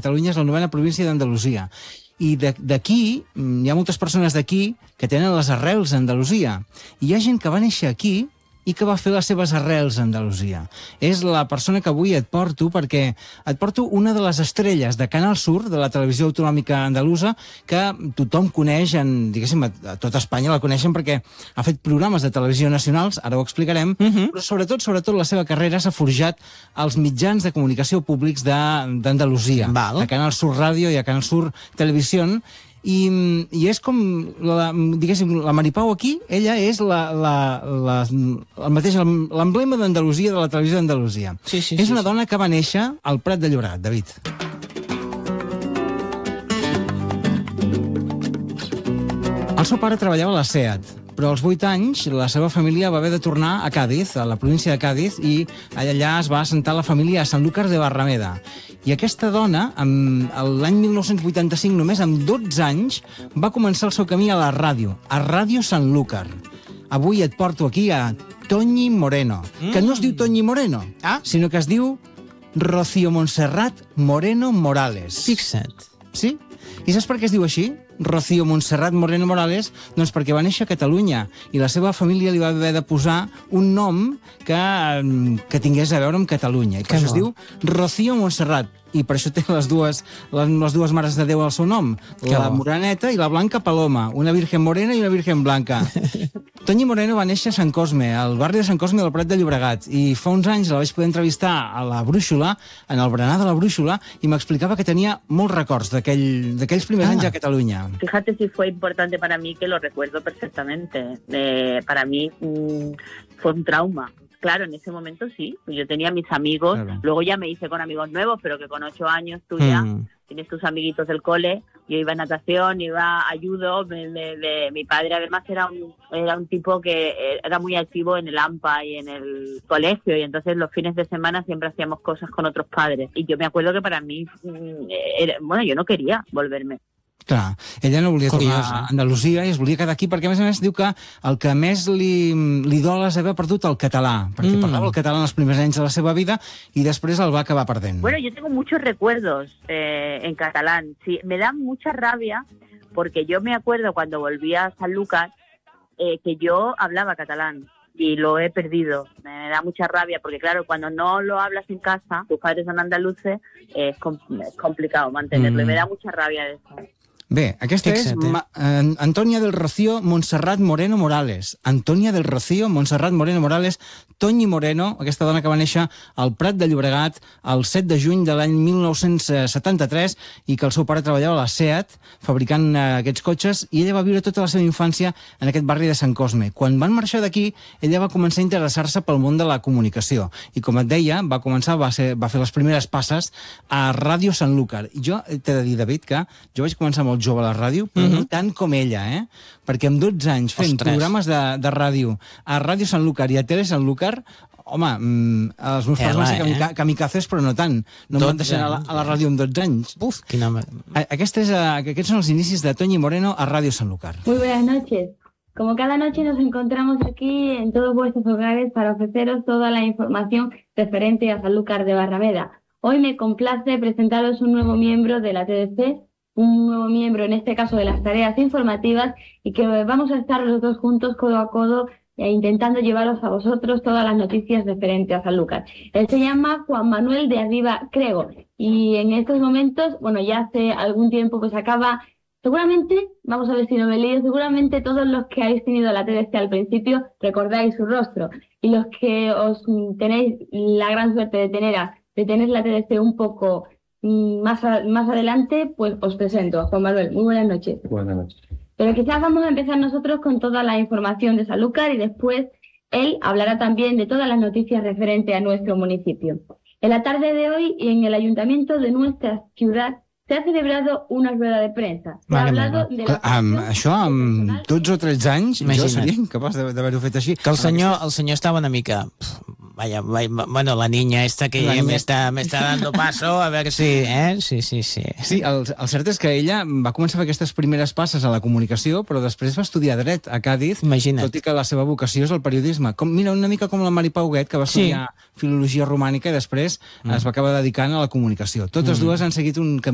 Catalunya és la 9a província d'Andalusia. I d'aquí, hi ha moltes persones d'aquí que tenen les arrels a Andalusia. I hi ha gent que va néixer aquí i que va fer les seves arrels a Andalusia. És la persona que avui et porto, perquè et porto una de les estrelles de Canal Sur, de la televisió autonòmica andalusa, que tothom coneix, diguéssim, a tota Espanya la coneixen perquè ha fet programes de televisió nacionals, ara ho explicarem, però sobretot la seva carrera s'ha forjat als mitjans de comunicació públics d'Andalusia, a Canal Sur Ràdio i a Canal Sur Televisió, i és com, diguéssim, la Maripau aquí, ella és l'emblema d'Andalusia, de la televisió d'Andalusia. És una dona que va néixer al Prat de Llobregat, David. El seu pare treballava a la SEAT, però als 8 anys la seva família va haver de tornar a Càdiz, a la província de Càdiz, i allà es va assentar la família a Sanlúcar de Barrameda. I aquesta dona, l'any 1985, només amb 12 anys, va començar el seu camí a la ràdio, a Ràdio Sanlúcar. Avui et porto aquí a Toñi Moreno, que no es diu Toñi Moreno, sinó que es diu Rocío Montserrat Moreno Morales. Fixa't. Sí? I saps per què es diu així? Rocío Montserrat Moreno Morales, doncs perquè va néixer a Catalunya i la seva família li va haver de posar un nom que tingués a veure amb Catalunya. I per això es diu Rocío Montserrat. I per això té les dues mares de Déu al seu nom, la Moreneta i la Blanca Paloma, una virgen morena i una virgen blanca. Toñi Moreno va néixer a Sant Cosme, al barri de Sant Cosme del Prat de Llobregat, i fa uns anys la vaig poder entrevistar a la Brúixola, en el berenar de la Brúixola, i m'explicava que tenia molts records d'aquells primers anys a Catalunya. Fíjate si fue importante para mí, que lo recuerdo perfectamente. Para mí fue un trauma. Claro, en ese momento sí, yo tenía mis amigos, luego ya me hice con amigos nuevos, pero que con 8 años tú ya tienes tus amiguitos del cole. Yo iba a natación, iba a judo, mi padre además era un tipo que era muy activo en el AMPA y en el colegio, y entonces los fines de semana siempre hacíamos cosas con otros padres. Y yo me acuerdo que para mí, yo no quería volverme. Clar, ella no volia tornar a Andalusia i es volia quedar aquí perquè, a més, diu que el que més li dol és haver perdut el català, perquè parlava el català en els primers anys de la seva vida i després el va acabar perdent. Bueno, yo tengo muchos recuerdos en catalán. Sí, me da mucha rabia porque yo me acuerdo cuando volví a Sanlúcar que yo hablaba catalán. Y lo he perdido. Me da mucha rabia porque, claro, cuando no lo hablas en casa, tus padres son andaluces, es complicado mantenerlo. Y me da mucha rabia de eso. Bé, aquesta és Antònia del Rocío Montserrat Moreno Morales. Antònia del Rocío Montserrat Moreno Morales, Toñi Moreno, aquesta dona que va néixer al Prat de Llobregat el 7 de juny de l'any 1973 i que el seu pare treballava a la SEAT fabricant aquests cotxes, i ella va viure tota la seva infància en aquest barri de Sant Cosme. Quan van marxar d'aquí, ella va començar a interessar-se pel món de la comunicació i, com et deia, va fer les primeres passes a Ràdio Sanlúcar. Jo t'he de dir, David, que jo vaig començar molt jove a la ràdio, però no tant com ella, perquè amb 12 anys fent programes de ràdio a Ràdio Sanlúcar i a Tele Sanlúcar, home, els meus pares van ser kamikazes, però no tant. No em van deixar a la ràdio amb 12 anys. Aquests són els inicis de Toñi Moreno a Ràdio Sanlúcar. Muy buenas noches. Como cada noche nos encontramos aquí en todos vuestros hogares para ofreceros toda la información referente a Sanlúcar de Barrameda. Hoy me complace presentaros un nuevo miembro de la TDC, un nuevo miembro, en este caso de las tareas informativas, y que vamos a estar los dos juntos, codo a codo, intentando llevaros a vosotros todas las noticias referentes a Sanlúcar. Él se llama Juan Manuel de Arriba Crego, y en estos momentos, ya hace algún tiempo, acaba, seguramente, vamos a ver si no me he leído, seguramente todos los que habéis tenido la TDC al principio recordáis su rostro, y los que os tenéis la gran suerte de tener la TDC un poco más adelante, pues os presento a Juan Manuel. Muy buenas noches. Buenas noches. Pero quizás vamos a empezar nosotros con toda la información de Sanlúcar y después él hablará también de todas las noticias referentes a nuestro municipio. En la tarde de hoy, en el ayuntamiento de nuestra ciudad, se ha celebrado una rueda de premsa. Se ha hablado de la... Això, amb 12 o 13 anys, jo seria incapaç d'haver-ho fet així. Que el senyor estava una mica... Bueno, la niña esta que me está dando paso, a ver si... Sí. Sí, el cert és que ella va començar a fer aquestes primeres passes a la comunicació, però després va estudiar dret a Càdiz, tot i que la seva vocació és el periodisme. Mira, una mica com la Maripau Huguet, que va estudiar filologia romànica i després es va acabar dedicant a la comunicació. Totes dues han seguit un camí